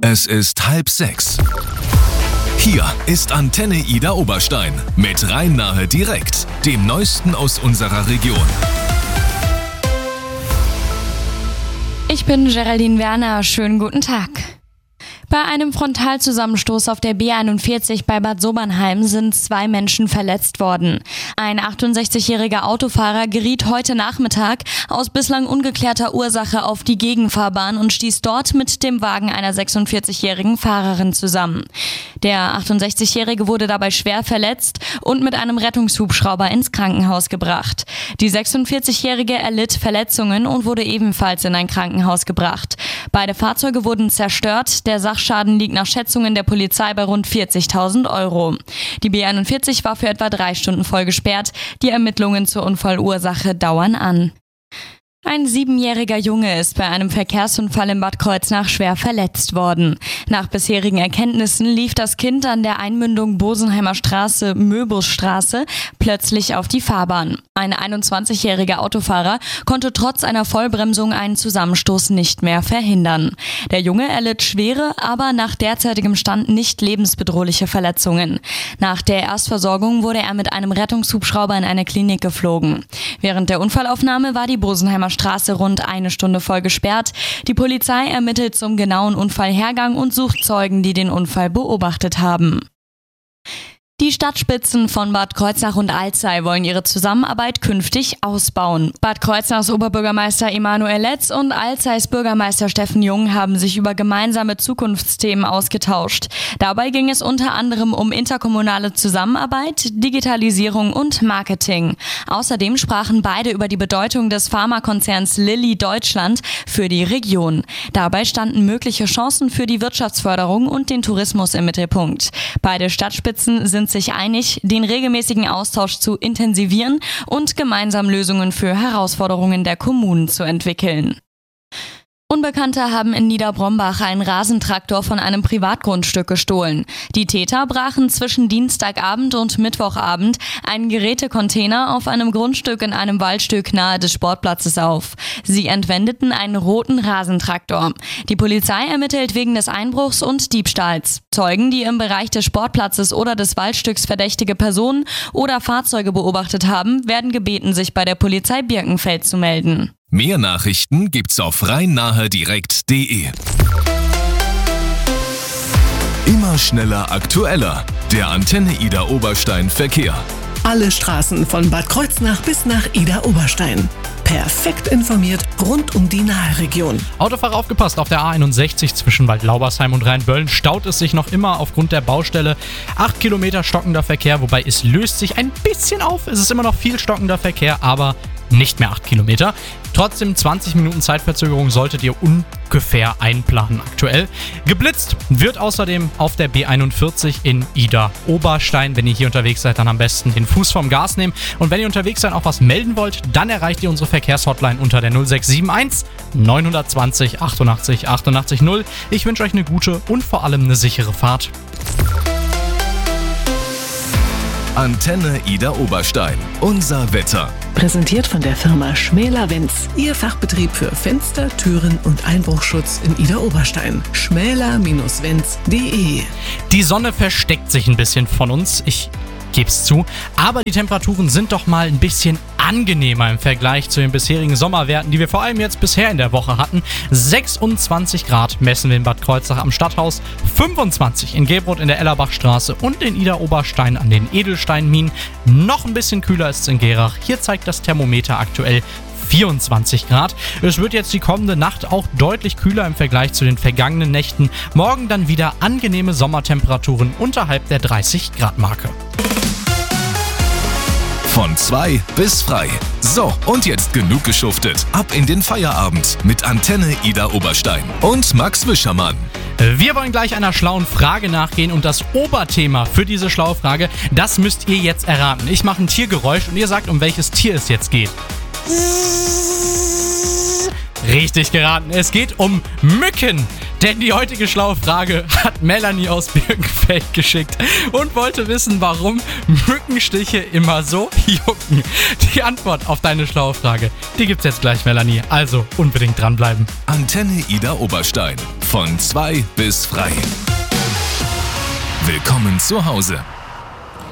Es ist 5:30. Hier ist Antenne Ida Oberstein mit Rhein-Nahe direkt, dem Neuesten aus unserer Region. Ich bin Geraldine Werner, schönen guten Tag. Bei einem Frontalzusammenstoß auf der B41 bei Bad Sobernheim sind 2 Menschen verletzt worden. Ein 68-jähriger Autofahrer geriet heute Nachmittag aus bislang ungeklärter Ursache auf die Gegenfahrbahn und stieß dort mit dem Wagen einer 46-jährigen Fahrerin zusammen. Der 68-jährige wurde dabei schwer verletzt und mit einem Rettungshubschrauber ins Krankenhaus gebracht. Die 46-jährige erlitt Verletzungen und wurde ebenfalls in ein Krankenhaus gebracht. Beide Fahrzeuge wurden zerstört. Der Sachschaden liegt nach Schätzungen der Polizei bei rund 40.000 €. Die B41 war für etwa 3 Stunden voll gesperrt. Die Ermittlungen zur Unfallursache dauern an. Ein 7-jähriger Junge ist bei einem Verkehrsunfall in Bad Kreuznach schwer verletzt worden. Nach bisherigen Erkenntnissen lief das Kind an der Einmündung Bosenheimer Straße, Möbusstraße plötzlich auf die Fahrbahn. Ein 21-jähriger Autofahrer konnte trotz einer Vollbremsung einen Zusammenstoß nicht mehr verhindern. Der Junge erlitt schwere, aber nach derzeitigem Stand nicht lebensbedrohliche Verletzungen. Nach der Erstversorgung wurde er mit einem Rettungshubschrauber in eine Klinik geflogen. Während der Unfallaufnahme war die Bosenheimer Straße rund 1 Stunde voll gesperrt. Die Polizei ermittelt zum genauen Unfallhergang und sucht Zeugen, die den Unfall beobachtet haben. Die Stadtspitzen von Bad Kreuznach und Alzey wollen ihre Zusammenarbeit künftig ausbauen. Bad Kreuznachs Oberbürgermeister Emanuel Letz und Alzeys Bürgermeister Steffen Jung haben sich über gemeinsame Zukunftsthemen ausgetauscht. Dabei ging es unter anderem um interkommunale Zusammenarbeit, Digitalisierung und Marketing. Außerdem sprachen beide über die Bedeutung des Pharmakonzerns Lilly Deutschland für die Region. Dabei standen mögliche Chancen für die Wirtschaftsförderung und den Tourismus im Mittelpunkt. Beide Stadtspitzen sind sich einig, den regelmäßigen Austausch zu intensivieren und gemeinsam Lösungen für Herausforderungen der Kommunen zu entwickeln. Unbekannte haben in Niederbrombach einen Rasentraktor von einem Privatgrundstück gestohlen. Die Täter brachen zwischen Dienstagabend und Mittwochabend einen Gerätecontainer auf einem Grundstück in einem Waldstück nahe des Sportplatzes auf. Sie entwendeten einen roten Rasentraktor. Die Polizei ermittelt wegen des Einbruchs und Diebstahls. Zeugen, die im Bereich des Sportplatzes oder des Waldstücks verdächtige Personen oder Fahrzeuge beobachtet haben, werden gebeten, sich bei der Polizei Birkenfeld zu melden. Mehr Nachrichten gibt's auf rhein-nahe-direkt.de. Immer schneller, aktueller. Der Antenne Ida Oberstein Verkehr. Alle Straßen von Bad Kreuznach bis nach Ida Oberstein. Perfekt informiert rund um die Nahe-Region. Autofahrer aufgepasst, auf der A61 zwischen Waldlaubersheim und Rheinböllen staut es sich noch immer aufgrund der Baustelle. 8 Kilometer stockender Verkehr, wobei es löst sich ein bisschen auf. Es ist immer noch viel stockender Verkehr, aber nicht mehr 8 Kilometer. Trotzdem 20 Minuten Zeitverzögerung solltet ihr ungefähr einplanen aktuell. Geblitzt wird außerdem auf der B41 in Ida Oberstein. Wenn ihr hier unterwegs seid, dann am besten den Fuß vom Gas nehmen. Und wenn ihr unterwegs seid, auch was melden wollt, dann erreicht ihr unsere Verkehrshotline unter der 0671 920 88 88 0. Ich wünsche euch eine gute und vor allem eine sichere Fahrt. Antenne Ida Oberstein. Unser Wetter. Präsentiert von der Firma Schmäler-Wenz. Ihr Fachbetrieb für Fenster, Türen und Einbruchschutz in Ida Oberstein. schmäler-wenz.de. Die Sonne versteckt sich ein bisschen von uns. Ich geb's zu. Aber die Temperaturen sind doch mal ein bisschen angenehmer im Vergleich zu den bisherigen Sommerwerten, die wir vor allem jetzt bisher in der Woche hatten. 26 Grad messen wir in Bad Kreuznach am Stadthaus, 25 in Gebrodt in der Ellerbachstraße und in Ida Oberstein an den Edelsteinminen. Noch ein bisschen kühler ist es in Gerach. Hier zeigt das Thermometer aktuell 24 Grad. Es wird jetzt die kommende Nacht auch deutlich kühler im Vergleich zu den vergangenen Nächten. Morgen dann wieder angenehme Sommertemperaturen unterhalb der 30 Grad Marke. Von 2 bis frei. So, und jetzt genug geschuftet. Ab in den Feierabend mit Antenne Ida Oberstein und Max Wischermann. Wir wollen gleich einer schlauen Frage nachgehen und das Oberthema für diese schlaue Frage, das müsst ihr jetzt erraten. Ich mache ein Tiergeräusch und ihr sagt, um welches Tier es jetzt geht. Richtig geraten, es geht um Mücken. Denn die heutige schlaue Frage hat Melanie aus Birkenfeld geschickt und wollte wissen, warum Mückenstiche immer so jucken. Die Antwort auf deine schlaue Frage, die gibt's jetzt gleich, Melanie. Also unbedingt dranbleiben. Antenne Ida Oberstein. Von 2 bis frei. Willkommen zu Hause.